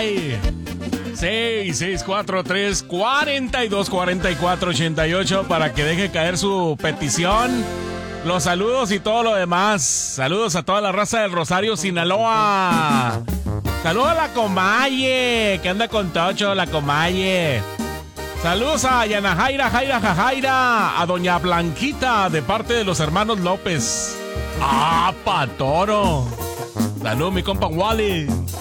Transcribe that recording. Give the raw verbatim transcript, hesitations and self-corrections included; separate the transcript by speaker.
Speaker 1: ay. seis seis cuatro tres, cuatro dos cuatro cuatro, ocho ocho para que deje caer su petición. Los saludos y todo lo demás. Saludos a toda la raza del Rosario, Sinaloa. Saludos a la Comaye, que anda con Tocho, la Comaye. Saludos a Yana Jaira, Jaira, Jajaira. A Doña Blanquita, de parte de los hermanos López. ¡Ah, pa' toro! Salud, mi compa Wally.